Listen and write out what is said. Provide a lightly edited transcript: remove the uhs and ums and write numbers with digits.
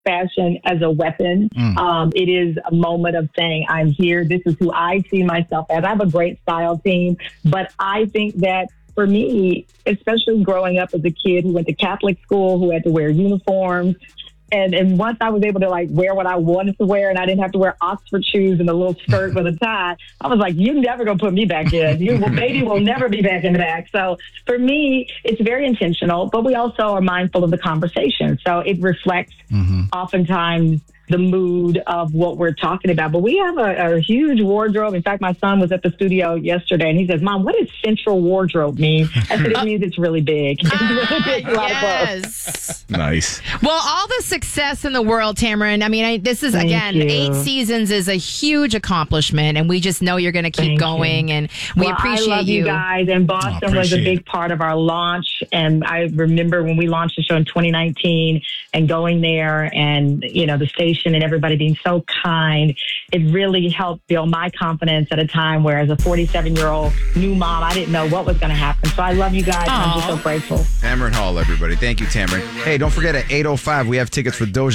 fashion as a weapon. It is a moment of saying, I'm here. This is who I see myself as. I have a great style team, but I think that for me, especially growing up as a kid who went to Catholic school, who had to wear uniforms, and once I was able to like wear what I wanted to wear and I didn't have to wear Oxford shoes and a little skirt with a tie, I was like, you're never going to put me back in. You baby will never be back in the back. So for me, it's very intentional, but we also are mindful of the conversation. So it reflects oftentimes the mood of what we're talking about. But we have a huge wardrobe. In fact, my son was at the studio yesterday and he says, Mom, what does central wardrobe mean? I said, it means it's really big. It's really big. Yes. Nice. Well, all the success in the world, Tamron. I mean, this is, again, 8 seasons is a huge accomplishment, and we just know you're going to keep going, and we appreciate I love you guys, and Boston was a big part of our launch, and I remember when we launched the show in 2019 and going there and, you know, the station and everybody being so kind, it really helped build my confidence at a time where as a 47-year-old new mom, I didn't know what was going to happen. So I love you guys, and I'm just so grateful. Tamron Hall, everybody. Thank you, Tamron. Hey, don't forget at 8:05, we have tickets for Doja